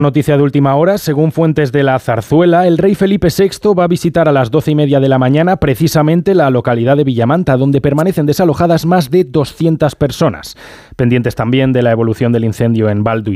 Noticia de última hora, según fuentes de la Zarzuela, el rey Felipe VI va a visitar a las 12:30 de la mañana precisamente la localidad de Villamanta, donde permanecen desalojadas más de 200 personas. Pendientes también de la evolución del incendio en Balduí.